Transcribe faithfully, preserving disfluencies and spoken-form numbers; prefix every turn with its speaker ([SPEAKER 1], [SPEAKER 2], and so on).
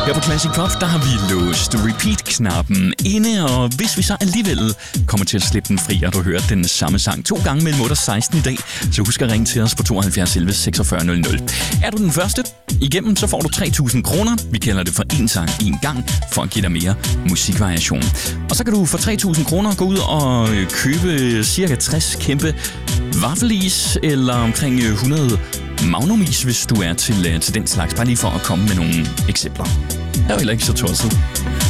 [SPEAKER 1] Her på Classic Pop, der har vi låst repeat-knappen inde, og hvis vi så alligevel kommer til at slippe den fri, og du hører den samme sang to gange mellem otte og seksten i dag, så husk at ringe til os på tooghalvfjerds elleve seksogfyrre nul nul. Er du den første igennem, så får du tre tusind kroner. Vi kalder det for en sang en gang, for at give dig mere musikvariation. Og så kan du for tre tusind kroner gå ud og købe cirka tres kæmpe vaffelis, eller omkring hundrede magnumis, hvis du er til, til den slags. Bare lige for at komme med nogle eksempler. Det er jo heller ikke så tosset.